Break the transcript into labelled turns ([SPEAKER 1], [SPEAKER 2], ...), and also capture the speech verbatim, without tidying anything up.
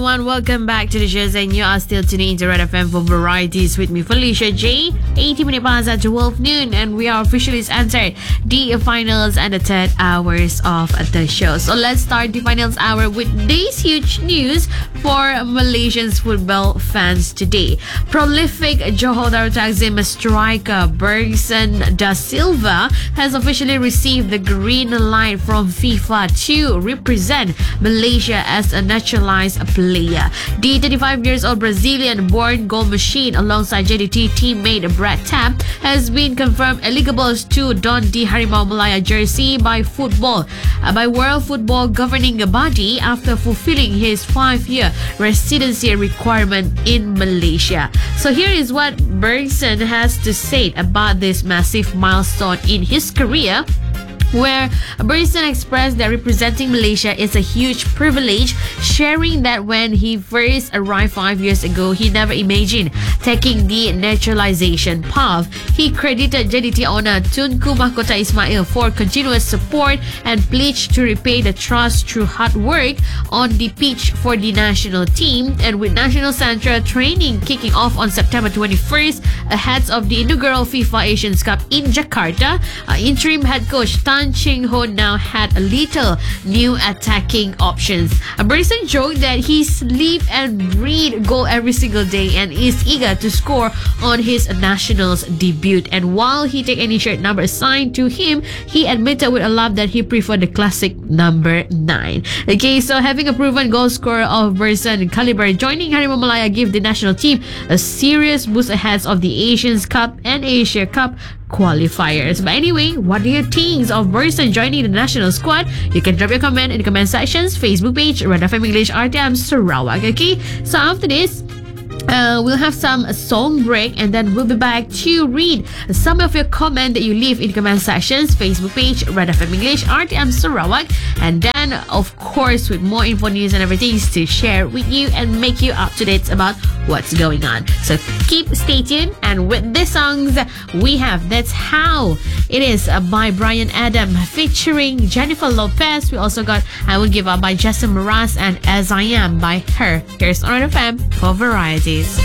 [SPEAKER 1] Everyone, welcome back to the show, and you are still tuning into Red F M for varieties with me, Felicia J. eighty minutes past at twelve noon, and we are officially entered the finals and the third hours of the show. So let's start the finals hour with this huge news for Malaysians football fans today. Prolific Johor Darul Takzim striker Bergson Da Silva has officially received the green light from FIFA to represent Malaysia as a naturalized player. The thirty-five years old Brazilian-born goal machine alongside J D T teammate Brad Tapp has been confirmed eligible to don the Harimau Malaya jersey by football uh, by World Football Governing Body after fulfilling his five-year residency requirement in Malaysia. So here is what Bergson has to say about this massive milestone in his career, where Bergson expressed that representing Malaysia is a huge privilege, sharing that when he first arrived five years ago, he never imagined taking the naturalization path. He credited J D T owner Tunku Mahkota Ismail for continuous support and pledged to repay the trust through hard work on the pitch for the national team. And with National Centre training kicking off on September twenty-first ahead of the inaugural FIFA Asians Cup in Jakarta, uh, interim head coach Tan Ching Ho now had a little new attacking options. Bergson joked that he sleep and breathe goal every single day and is eager to score on his nationals debut. And while he take any shirt number assigned to him, he admitted with a laugh that he preferred the classic number nine. Okay, so having a proven goal scorer of Bergson caliber joining Harimau Malaya give the national team a serious boost ahead of the Asians Cup and Asia Cup qualifiers. But anyway, what do you think of Bergson joining the national squad? You can drop your comment in the comment sections, Facebook page, Red F M English R T M Sarawak. Okay, so after this, Uh, we'll have some song break, and then we'll be back to read some of your comment that you leave in the comment sections, Facebook page, Red F M English R T M Sarawak, and then of course with more info, news and everything to share with you and make you up to date about what's going on. So keep stay tuned, and with these songs we have That's How It Is by Brian Adam featuring Jennifer Lopez. We also got I Will Give Up by Jason Mraz and As I Am by Her. Here's on Red F M for variety.